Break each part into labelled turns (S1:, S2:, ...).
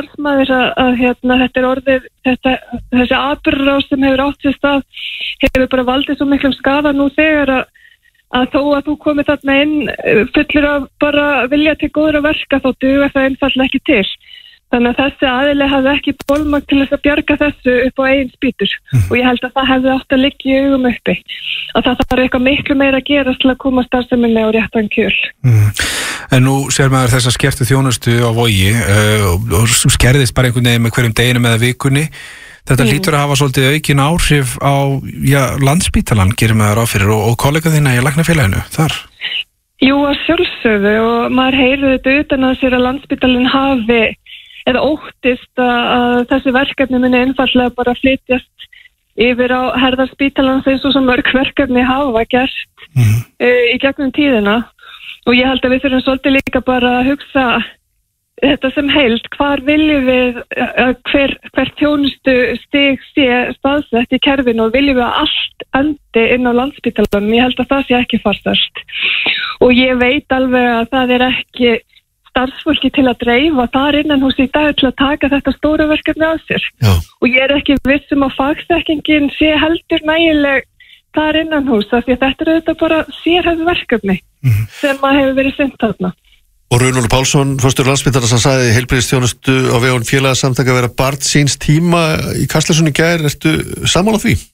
S1: starfsmaður að þetta orðið, þessi atburðarás sem hefur átt sér stað hefur bara valdið svo miklum skaða nú þegar að þó að þú komið þarna inn fullur af bara vilja til góðra verka þá dugar það einfaldlega ekki til. Þannig að þessi aðili hafði ekki bolmagn til þess að bjarga þessu upp á eigin spýtur og ég held að það hefði átt að liggja í augum uppi. Að það þarf eitthvað miklu meira að gera til að koma starfseminni á réttan kjöl.
S2: En nú sér maður þessa skertu þjónustu á Vogi og skerðist bara einhvern veginn með hverjum deginum eða vikunni. Þetta hlýtur að hafa svolítið aukin áhrif á Landspítalann, gerir maður ráð fyrir og kollega þína í Læknafélaginu þar?
S1: Jú, að sjálfsögðu og maður heyrði þetta utan að sér að Landspítalinn hafi eða óttist að þessi verkefni muni einfallega bara flytjast yfir á herðar spítalans eins og svo mörg verkefni hafa gert í gegnum tíðina og ég held að við þurfum svolítið líka bara að hugsa þetta sem heild, hvar viljum við hver þjónustu stig sé staðsett í kerfinu og viljum við að allt endi inn á Landspítalanum, ég held að það sé ekki farsælt og ég veit alveg að það er ekki starfsfólki til að dreifa þar innanhús í dag til að taka þetta stóra verkefni á sér. Já. Og ég er ekki viss að fagþekkingin sé heldur nægileg þar innanhús af því að þetta er auðvitað bara sérhæfð verkefni sem að hefur verið sinnt þarna.
S3: Og Runólfur Pálsson, forstjóri Landspítalans, hann sagði heilbrigðisþjónustu á vegum félagasamtaka vera barn síns tíma í Kastljósinu í gær. Ertu sammála því?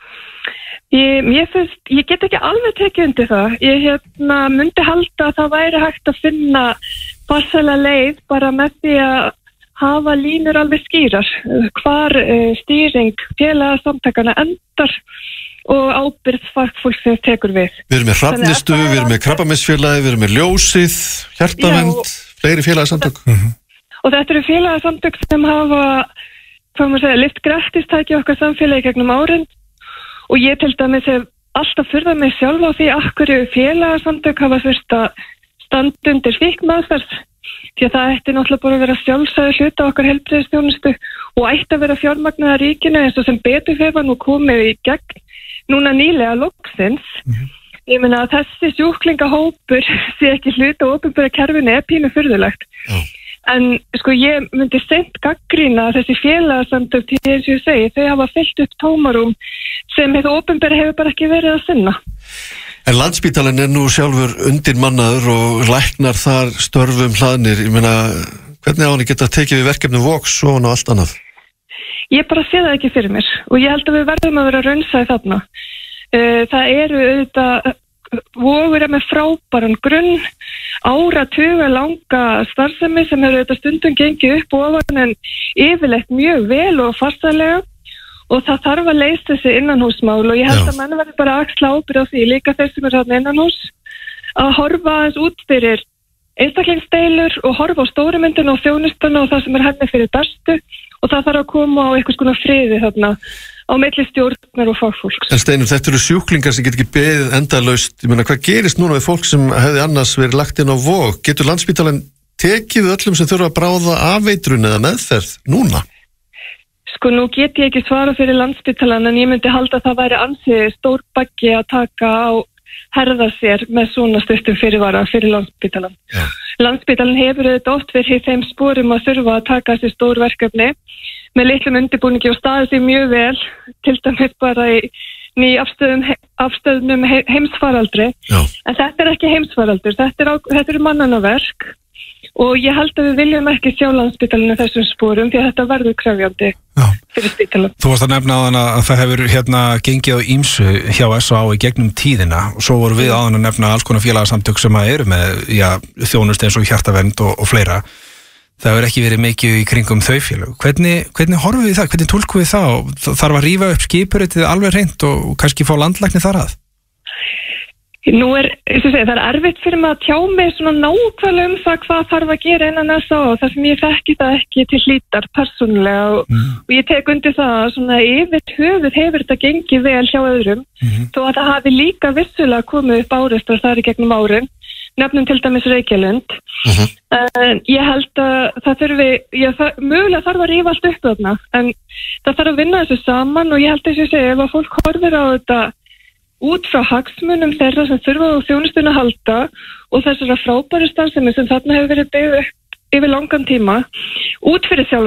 S1: Ég get ekki alveg tekið undir það. Ég myndi halda að það væri hægt að finna farsæla leið bara með því að hafa línur alveg skýrar. Hvar stýring félagasamtakana endar og ábyrgð fagfólk sem tekur við.
S3: Við erum með Hrafnistu, við erum með Krabbameinsfélagið, við erum með Ljósið, Hjartavernd, fleiri félagasamtök.
S1: Og þetta eru félagasamtök sem hafa, lyft grettistæki okkar samfélagi gegnum árin og ég til dæmis hef alltaf furðað mig sjálf á því af hverju félagasamtök hafa þurft að standa undir fíknimeðferð því að það ætti náttúrulega bara að vera sjálfsagður hluta okkar heilbrigðisþjónustu og ætti að vera fjármagnaða ríkinu eins og sem betur fyrir var nú komið í gegn núna nýlega loksins. Ég meina að þessi sjúklingahópur sé ekki hluta og opinbera kerfinu er pínu furðulegt. En sko ég myndi seint gagnrýna þessi félagasamtök til eins og ég segi, þau hafa fyllt upp tómarum sem hið opinbera hefur bara ekki verið að sinna.
S3: En Landspítalinn er nú sjálfur undirmannaður og læknar þar störfum hlaðnir. Ég meina, hvernig á hann geta tekið við verkefnum Vogs og hann og allt annað?
S1: Ég bara sé það ekki fyrir mér og ég held að við verðum að vera raunsæ þarna. Það eru auðvitað Vogur er með frábæran grunn, áratuga langa starfsemi sem hefur auðvitað stundum gengið upp og ofan en yfirleitt mjög vel og farsælega og það þarf að leysa þessi innanhúsmál og ég held að menn verður bara að axla ábyrgð á því líka þeir sem er þarna innanhús að horfa aðeins út fyrir einstaklingsdeilur og horfa á stóru myndina og þjónustuna og það sem er henni fyrir bestu og það þarf að koma á einhvers konar friði þarna á milli stjórnar og fagfólks.
S3: En Steinunn, þetta eru sjúklingar sem get ekki beðið endalaust. Ég meina, hvað gerist núna við fólk sem hefði annars verið lagt inn á Vog? Getur Landspítalinn tekið öllum sem þurfa að bráða afeitrun eða meðferð núna?
S1: Sko, nú get ég ekki svara fyrir Landspítalann en ég myndi halda að það væri ansi stór baggi að taka á herða sér með svona stuttum fyrirvara fyrir Landspítalann. Landspítalinn hefur auðvitað oft verið í þeim sporum að þurfa að taka þessi stór verkefni með litlum undirbúningi og staðið sig mjög vel, til dæmis bara í afstöðnum heimsfaraldri. En þetta er ekki heimsfaraldur, þetta eru mannanaverk og ég held að við viljum ekki sjá Landspítalinn þessum sporum því að þetta verður krefjandi fyrir spítalann.
S2: Þú varst að nefna áðan að það hefur gengið á ýmsu hjá S.A. í gegnum tíðina og svo voru við áðan að nefna alls konar félagasamtök sem eru með þjónustu eins og Hjartavernd og fleira. Það hefur ekki verið mikið í kringum þau félög. Hvernig horfum við það? Hvernig túlkum við það? Þarf að rífa upp skipuritið alveg hreint og kannski fá landlækni þar að?
S1: Nú það er erfitt fyrir mig að tjá mig svona nákvæmlega það hvað þarf að gera innan S.A. og þar sem ég þekki það ekki til hlítar persónulega og ég tek undir það að svona yfir höfuð hefur þetta gengið vel hjá öðrum þó að það hafi líka vissulega komið upp áreistar þar í gegnum árin. Nefnum til dæmis Reykjalund. Ég held að það mögulega þarf að rífa allt upp þarna, en það þarf að vinna þessu saman og ég held að ef að fólk horfir á þetta út frá hagsmunum þeirra sem þurfa á þjónustuna að halda og þessara frábæru starfsemi sem þarna hefur verið byggð upp yfir langan tíma, út fyrir sjálf